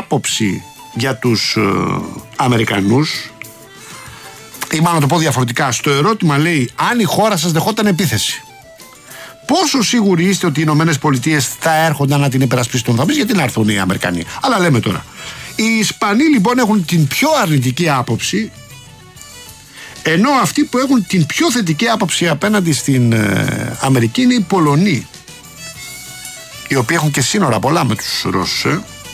άποψη για τους Αμερικανούς, ή μάλλον να το πω διαφορετικά, στο ερώτημα λέει αν η χώρα σας δεχόταν επίθεση, πόσο σίγουροι είστε ότι οι Ηνωμένες Πολιτείες θα έρχονταν να την υπερασπιστούν? Θα πεις γιατί να έρθουν οι Αμερικανοί, αλλά λέμε τώρα. Οι Ισπανοί λοιπόν έχουν την πιο αρνητική άποψη, ενώ αυτοί που έχουν την πιο θετική άποψη απέναντι στην Αμερική είναι οι Πολωνοί, οι οποίοι έχουν και σύνορα πολλά με τους Ρώσους.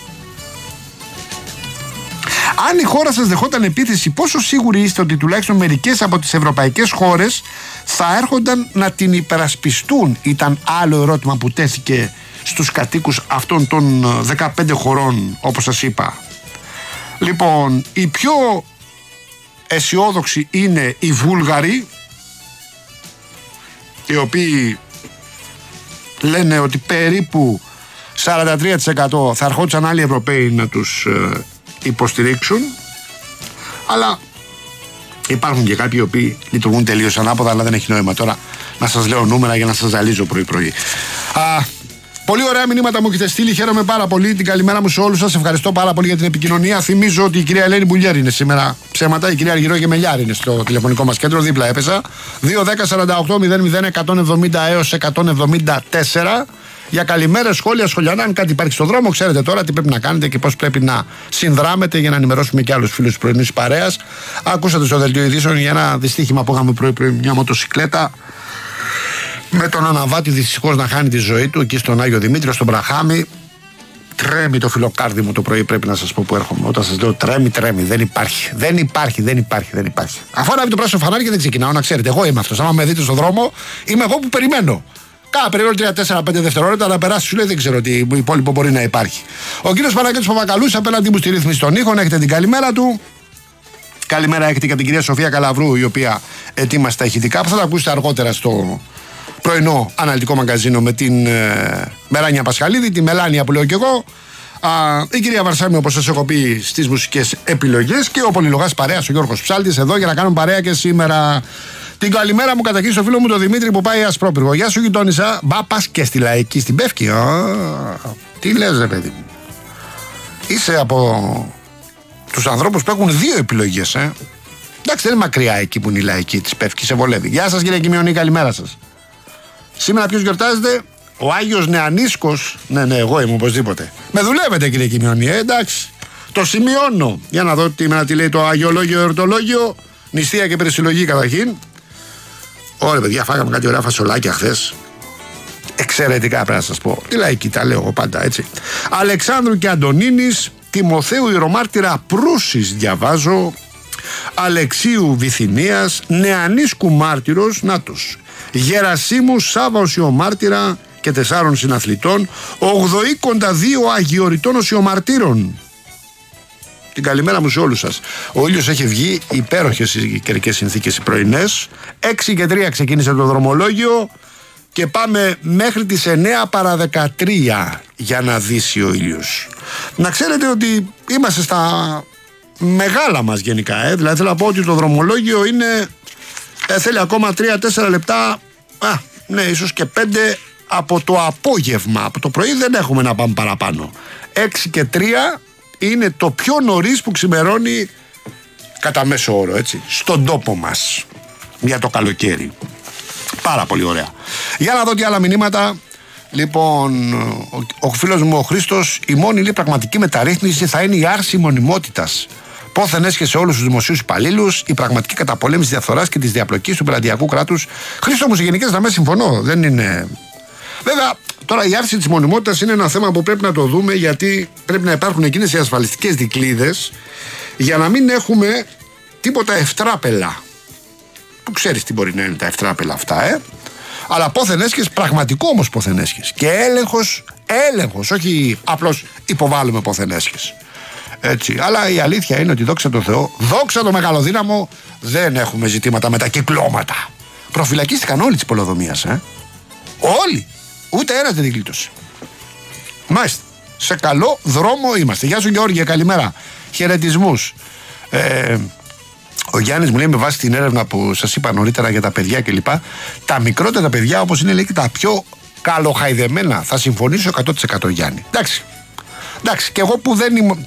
Αν η χώρα σας δεχόταν επίθεση, πόσο σίγουροι είστε ότι τουλάχιστον μερικές από τις ευρωπαϊκές χώρες θα έρχονταν να την υπερασπιστούν? Ήταν άλλο ερώτημα που τέθηκε στους κατοίκους αυτών των 15 χωρών, όπως σας είπα. Λοιπόν, οι πιο αισιόδοξοι είναι οι Βούλγαροι, οι οποίοι λένε ότι περίπου 43% θα ερχόντουσαν άλλοι Ευρωπαίοι να τους υποστηρίξουν, αλλά υπάρχουν και κάποιοι οι οποίοι λειτουργούν τελείως ανάποδα, αλλά δεν έχει νόημα τώρα να σας λέω νούμερα για να σας ζαλίζω πρωί-πρωί. Πολύ ωραία μηνύματα μου έχετε στείλει, χαίρομαι πάρα πολύ. Την καλημέρα μου σε όλους σας. Ευχαριστώ πάρα πολύ για την επικοινωνία. Θυμίζω ότι η κυρία Ελένη Μπουλιέρη είναι σήμερα. Ψέματα, η κυρία Αργυρό Γεμελιάρη είναι στο τηλεφωνικό μας κέντρο, δίπλα έπεσα. 2-10-48-00-170 έως 174. Για καλημέρες, σχόλια, σχολιανά. Αν κάτι υπάρχει στον δρόμο, ξέρετε τώρα τι πρέπει να κάνετε και πώς πρέπει να συνδράμετε για να ενημερώσουμε και άλλους φίλους της πρωινής παρέας. Ακούσατε στο δελτίο ειδήσεων για ένα δυστύχημα που είχαμε πρωί-πρωί, μια μοτοσυκλέτα με τον αναβάτη δυστυχώς να χάνει τη ζωή του εκεί στον Άγιο Δημήτριο, στον Μπραχάμι. Τρέμει το φιλοκάρδι μου το πρωί, πρέπει να σας πω που έρχομαι. Όταν σας λέω τρέμει. Δεν υπάρχει. Αφού ανάβει το πράσινο φανάρι και δεν ξεκινάω, να ξέρετε. Εγώ είμαι αυτός. Άμα με δείτε στον δρόμο, είμαι εγώ που περιμένω. Κάνα περιμένω 3-4-5 δευτερόλεπτα να περάσει, σου λέει δεν ξέρω τι υπόλοιπο μπορεί να υπάρχει. Ο κύριος Παναγιώτης Παπακαλούς απέναντί μου στη ρύθμιση των ήχων. Έχετε την καλημέρα του. Καλημέρα έχετε και την κυρία Σοφία Καλαβρού, η οποία ετοίμασε τα ηχητικά που θα τα ακούσετε αργότερα στο πρωινό αναλυτικό μαγκαζίνο με την Μελάνια Πασχαλίδη, τη Μελάνια που λέω κι εγώ. Η κυρία Βαρσάμι, όπως σας έχω πει, στις μουσικές επιλογές, και ο πολυλογάς παρέας ο Γιώργος Ψάλτης εδώ για να κάνουμε παρέα και σήμερα. Την καλημέρα μου καταρχήν στο φίλο μου τον Δημήτρη που πάει Ασπρόπυργο. Γεια σου γειτόνισσα. Μπα, πας και στη Λαϊκή στην Πεύκη. Τι λες ρε παιδί μου? Είσαι από τους ανθρώπους που έχουν δύο επιλογές. Εντάξει, δεν είναι μακριά εκεί που είναι η Λαϊκή της Πεύκης, σε βολεύει. Γεια σας κύριε Κιμιονή, καλημέρα σας. Σήμερα ποιος γιορτάζεται? Ο Άγιος Νεανίσκος. Ναι, εγώ είμαι οπωσδήποτε. Με δουλεύετε κύριε Κιμιονή, εντάξει. Το σημειώνω. Για να δω τι λέει το αγιολόγιο εορτολόγιο. Νηστεία και περισυλλογή καταρχήν. Ωραία παιδιά, φάγαμε κάτι ωραία φασολάκια χθες. Εξαιρετικά πρέπει να σας πω. Τι Λαϊκή, τα λέω εγώ πάντα έτσι. Αλεξάνδρου και Αντωνίνης, Τιμοθέου Ιερομάρτυρα Προύσης διαβάζω, Αλεξίου Βυθινίας, Νεανίσκου Μάρτυρος, νάτος, Γερασίμου Σάβα Οσιομάρτυρα και 4 συναθλητών, 82 Αγιοριτών Οσιομαρτύρων. Την καλημέρα μου σε όλους σας. Ο ήλιος έχει βγει, υπέροχες οι καιρικές συνθήκες οι πρωινές. 6 και 3 ξεκίνησε το δρομολόγιο και πάμε μέχρι τις 9 παρά 13 για να δύσει ο ήλιος. Να ξέρετε ότι είμαστε στα μεγάλα μας γενικά. Δηλαδή θέλω να πω ότι το δρομολόγιο είναι, θέλει ακόμα 3-4 λεπτά, ναι ίσως και 5 από το απόγευμα. Από το πρωί δεν έχουμε να πάμε παραπάνω. 6 και 3 είναι το πιο νωρίς που ξημερώνει κατά μέσο όρο, έτσι, στον τόπο μας για το καλοκαίρι. Πάρα πολύ ωραία. Για να δω τι άλλα μηνύματα. Λοιπόν, ο φίλος μου ο Χρήστος, η μόνη λέει πραγματική μεταρρύθμιση θα είναι η άρση μονιμότητας. Πόθεν έσχε σε όλους τους δημοσίους υπαλλήλους, η πραγματική καταπολέμηση διαφθοράς και της διαπλοκής του πελατειακού κράτους. Χρήστο μου, σε γενικές γραμμές συμφωνώ. Δεν είναι. Βέβαια, τώρα η άρση της μονιμότητας είναι ένα θέμα που πρέπει να το δούμε, γιατί πρέπει να υπάρχουν εκείνες οι ασφαλιστικές δικλείδες για να μην έχουμε τίποτα ευτράπελα. Που ξέρεις τι μπορεί να είναι τα ευτράπελα αυτά, Αλλά πόθεν έσχες, πραγματικό όμως πόθεν έσχες. Και έλεγχος, όχι απλώς υποβάλλουμε πόθεν έσχες. Έτσι. Αλλά η αλήθεια είναι ότι δόξα τω Θεώ, δόξα το μεγαλοδύναμο, δεν έχουμε ζητήματα με τα κυκλώματα. Προφυλακίστηκαν όλοι της πολεοδομίας, Όλοι. Ούτε ένας δεν την κλείτωσε. Μάλιστα. Σε καλό δρόμο είμαστε. Γεια σου Γεώργια, καλημέρα. Χαιρετισμούς. Ο Γιάννης μου λέει με βάση την έρευνα που σας είπα νωρίτερα για τα παιδιά κλπ. Τα μικρότερα παιδιά, όπως είναι λέει και τα πιο καλοχαϊδεμένα, θα συμφωνήσω 100% Γιάννη. Εντάξει. Και εγώ που δεν